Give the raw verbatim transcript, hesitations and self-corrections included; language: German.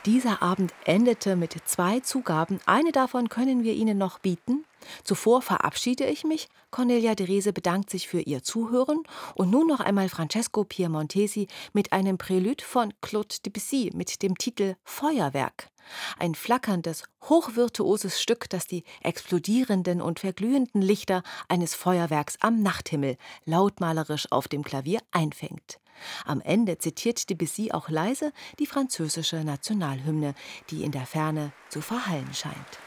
Dieser Abend endete mit zwei Zugaben. Eine davon können wir Ihnen noch bieten. Zuvor verabschiede ich mich. Cornelia de Rese bedankt sich für Ihr Zuhören. Und nun noch einmal Francesco Piemontesi mit einem Prälude von Claude Debussy mit dem Titel Feuerwerk. Ein flackerndes, hochvirtuoses Stück, das die explodierenden und verglühenden Lichter eines Feuerwerks am Nachthimmel lautmalerisch auf dem Klavier einfängt. Am Ende zitiert Debussy auch leise die französische Nationalhymne, die in der Ferne zu verhallen scheint.